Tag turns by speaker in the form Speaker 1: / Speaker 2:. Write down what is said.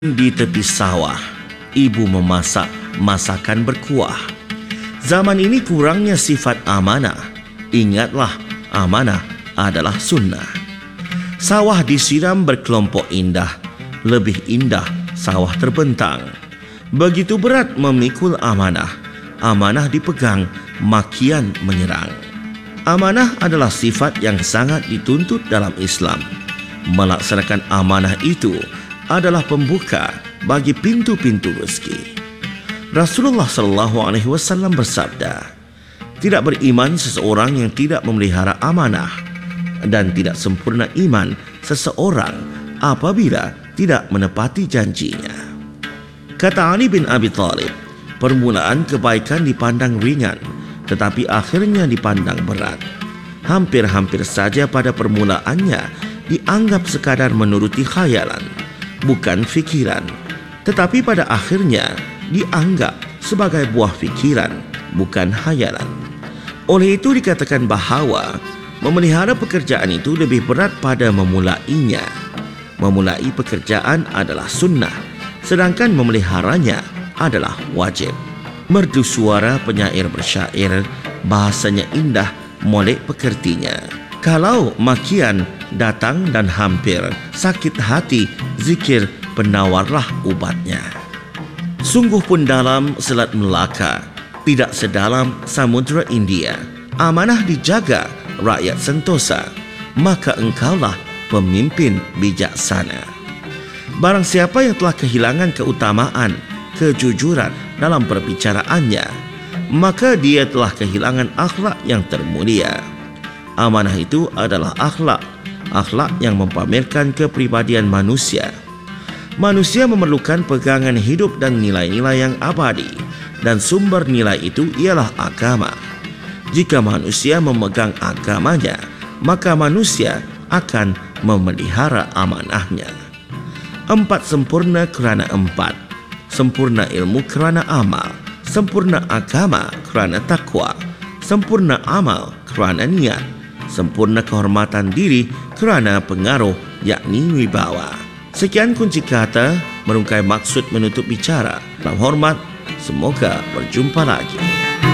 Speaker 1: Di tepi sawah, ibu memasak masakan berkuah. Zaman ini kurangnya sifat amanah. Ingatlah, amanah adalah sunnah. Sawah disiram berkelompok indah, lebih indah sawah terbentang. Begitu berat memikul amanah, amanah dipegang, makian menyerang. Amanah adalah sifat yang sangat dituntut dalam Islam. Melaksanakan amanah itu adalah pembuka bagi pintu-pintu rezeki. Rasulullah SAW bersabda, tidak beriman seseorang yang tidak memelihara amanah, dan tidak sempurna iman seseorang apabila tidak menepati janjinya. Kata Ali bin Abi Thalib, permulaan kebaikan dipandang ringan, tetapi akhirnya dipandang berat. Hampir-hampir saja pada permulaannya dianggap sekadar menuruti khayalan, bukan fikiran, tetapi pada akhirnya dianggap sebagai buah fikiran, bukan hayalan. Oleh itu dikatakan bahawa memelihara pekerjaan itu lebih berat pada memulainya. Memulai pekerjaan adalah sunnah, sedangkan memeliharanya adalah wajib. Merdu suara penyair bersyair, bahasanya indah, molek pekertinya. Kalau makian datang dan hampir sakit hati, zikir penawarlah ubatnya. Sungguh pun dalam Selat Melaka, tidak sedalam Samudra India. Amanah dijaga, rakyat sentosa, maka engkaulah pemimpin bijaksana. Barang siapa yang telah kehilangan keutamaan, kejujuran dalam perbicaraannya, maka dia telah kehilangan akhlak yang termulia. Amanah itu adalah akhlak yang mempamerkan kepribadian manusia. Manusia memerlukan pegangan hidup dan nilai-nilai yang abadi, dan sumber nilai itu ialah agama. Jika manusia memegang agamanya, maka manusia akan memelihara amanahnya. 4 sempurna kerana 4. Sempurna ilmu kerana amal, sempurna agama kerana takwa, sempurna amal kerana niat, sempurna kehormatan diri kerana pengaruh, yakni wibawa. Sekian kunci kata merungkai maksud menutup bicara. Salam hormat, semoga berjumpa lagi.